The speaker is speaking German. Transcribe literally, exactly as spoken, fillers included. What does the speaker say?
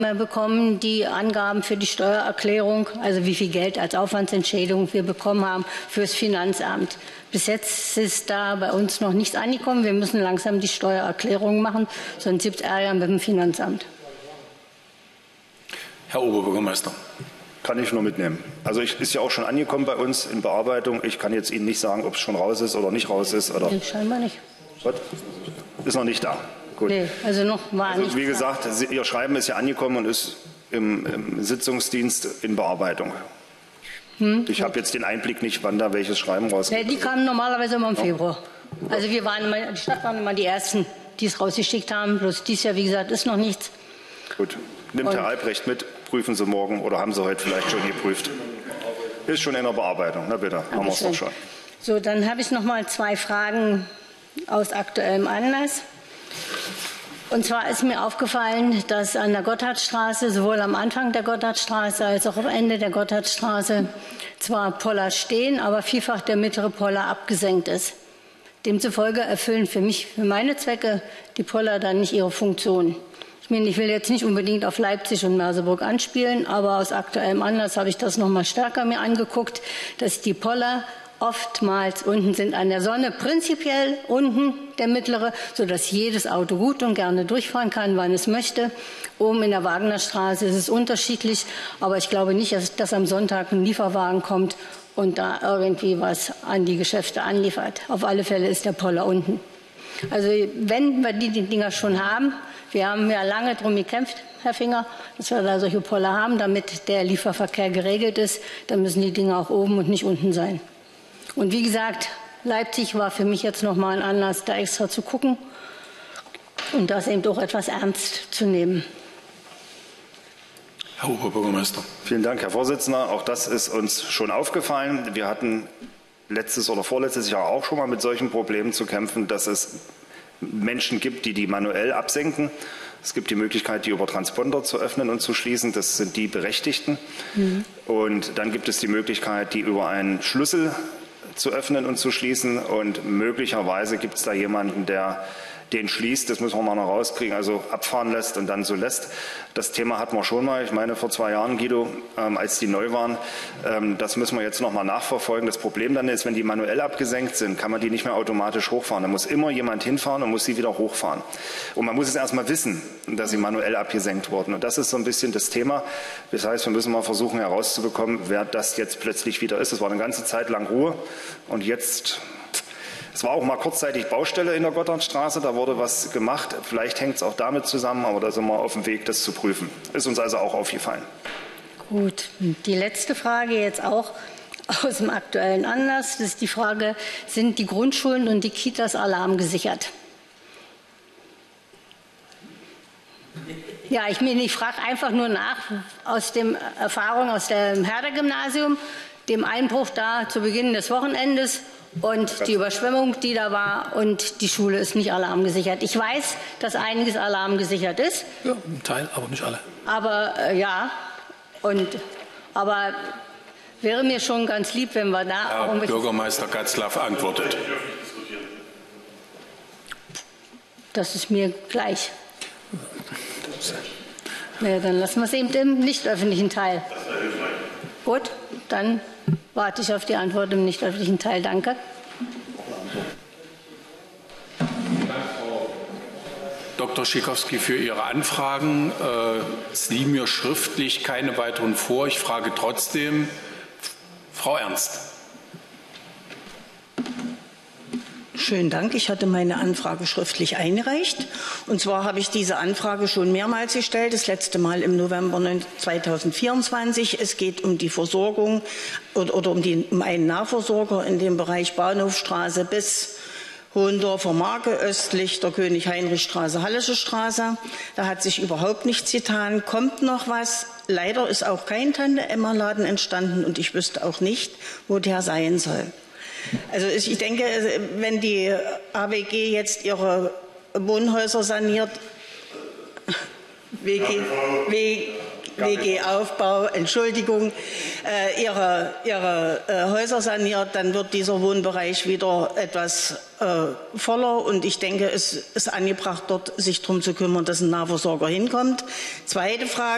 Wir bekommen die Angaben für die Steuererklärung, also wie viel Geld als Aufwandsentschädigung wir bekommen haben fürs Finanzamt. Bis jetzt ist da bei uns noch nichts angekommen. Wir müssen langsam die Steuererklärung machen, sonst gibt es Ärger mit dem Finanzamt. Herr Oberbürgermeister. Kann ich nur mitnehmen. Also ich, ist ja auch schon angekommen bei uns in Bearbeitung. Ich kann jetzt Ihnen nicht sagen, ob es schon raus ist oder nicht raus ist. Oder Nee, scheinbar nicht. Was? Ist noch nicht da. Gut. Nee, also noch war Also, nichts wie da. gesagt, Ihr Schreiben ist ja angekommen und ist im, im Sitzungsdienst in Bearbeitung. Hm? Ich habe jetzt den Einblick nicht, wann da welches Schreiben rauskommt. Nee, die kamen normalerweise immer im Februar. Also wir waren immer, die Stadt waren immer die Ersten, die es rausgeschickt haben. Bloß dieses Jahr, wie gesagt, ist noch nichts. Gut. Nimmt Und Herr Albrecht mit, prüfen Sie morgen oder haben Sie heute vielleicht schon geprüft? Ist schon in der Bearbeitung. Na bitte, haben wir es doch schon. So, dann habe ich noch mal zwei Fragen aus aktuellem Anlass. Und zwar ist mir aufgefallen, dass an der Gotthardstraße, sowohl am Anfang der Gotthardstraße als auch am Ende der Gotthardstraße, zwar Poller stehen, aber vielfach der mittlere Poller abgesenkt ist. Demzufolge erfüllen für mich, für meine Zwecke, die Poller dann nicht ihre Funktion. Ich meine, ich will jetzt nicht unbedingt auf Leipzig und Merseburg anspielen, aber aus aktuellem Anlass habe ich das noch mal stärker mir angeguckt, dass die Poller oftmals unten sind an der Sonne, prinzipiell unten der mittlere, sodass jedes Auto gut und gerne durchfahren kann, wann es möchte. Oben in der Wagnerstraße ist es unterschiedlich, aber ich glaube nicht, dass, dass am Sonntag ein Lieferwagen kommt und da irgendwie was an die Geschäfte anliefert. Auf alle Fälle ist der Poller unten. Also wenn wir die, die Dinger schon haben, wir haben ja lange darum gekämpft, Herr Finger, dass wir da solche Poller haben, damit der Lieferverkehr geregelt ist, dann müssen die Dinger auch oben und nicht unten sein. Und wie gesagt, Leipzig war für mich jetzt noch mal ein Anlass, da extra zu gucken und das eben auch etwas ernst zu nehmen. Herr Oberbürgermeister. Vielen Dank, Herr Vorsitzender. Auch das ist uns schon aufgefallen. Wir hatten letztes oder vorletztes Jahr auch schon mal mit solchen Problemen zu kämpfen, dass es Menschen gibt, die die manuell absenken. Es gibt die Möglichkeit, die über Transponder zu öffnen und zu schließen. Das sind die Berechtigten. Mhm. Und dann gibt es die Möglichkeit, die über einen Schlüssel zu öffnen und zu schließen. Und möglicherweise gibt es da jemanden, der den schließt, das müssen wir mal noch rauskriegen, also abfahren lässt und dann so lässt. Das Thema hatten wir schon mal, ich meine vor zwei Jahren, Guido, ähm, als die neu waren. Ähm, das müssen wir jetzt noch mal nachverfolgen. Das Problem dann ist, wenn die manuell abgesenkt sind, kann man die nicht mehr automatisch hochfahren. Da muss immer jemand hinfahren und muss sie wieder hochfahren. Und man muss es erst mal wissen, dass sie manuell abgesenkt wurden. Und das ist so ein bisschen das Thema. Das heißt, wir müssen mal versuchen herauszubekommen, wer das jetzt plötzlich wieder ist. Es war eine ganze Zeit lang Ruhe und jetzt... Es war auch mal kurzzeitig Baustelle in der Gotthardstraße, da wurde was gemacht. Vielleicht hängt es auch damit zusammen, aber da sind wir auf dem Weg, das zu prüfen. Ist uns also auch aufgefallen. Gut, die letzte Frage jetzt auch aus dem aktuellen Anlass. Das ist die Frage, sind die Grundschulen und die Kitas alarmgesichert? Ja, ich, ich frage einfach nur nach, aus der Erfahrung aus dem Herder-Gymnasium, dem Einbruch da zu Beginn des Wochenendes, und die Überschwemmung, die da war, und die Schule ist nicht alarmgesichert. Ich weiß, dass einiges alarmgesichert ist. Ja, ein Teil, aber nicht alle. Aber äh, ja, und, aber wäre mir schon ganz lieb, wenn wir da... Herr Bürgermeister Gatzlaff antwortet. Das ist mir gleich. Ja, dann lassen wir es eben im nicht öffentlichen Teil. Gut, dann warte ich auf die Antwort im nicht öffentlichen Teil. Danke. Doktor Schikowski für Ihre Anfragen. Es liegen mir schriftlich keine weiteren vor. Ich frage trotzdem, Frau Ernst. Schönen Dank. Ich hatte meine Anfrage schriftlich eingereicht. Und zwar habe ich diese Anfrage schon mehrmals gestellt, das letzte Mal im November zweitausendvierundzwanzig. Es geht um die Versorgung oder, oder um, die, um einen Nahversorger in dem Bereich Bahnhofstraße bis Hohendorfer Marke, östlich der König-Heinrich-Straße, Hallische Straße. Da hat sich überhaupt nichts getan. Kommt noch was? Leider ist auch kein Tante-Emma-Laden entstanden und ich wüsste auch nicht, wo der sein soll. Also ich denke, wenn die A W G jetzt ihre Wohnhäuser saniert, W G-Aufbau, Entschuldigung, äh, ihre, ihre äh, Häuser saniert, dann wird dieser Wohnbereich wieder etwas äh, voller. Und ich denke, es ist angebracht, dort sich darum zu kümmern, dass ein Nahversorger hinkommt. Zweite Frage.